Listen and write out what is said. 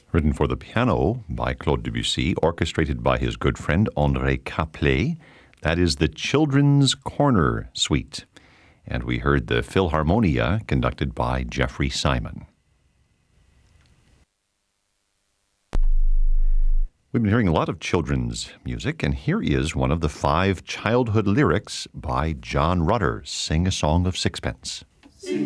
Written for the piano by Claude Debussy, orchestrated by his good friend André Caplet. That is the Children's Corner Suite. And we heard the Philharmonia conducted by Jeffrey Simon. We've been hearing a lot of children's music, and here is one of the 5 childhood lyrics by John Rutter, Sing a Song of Sixpence.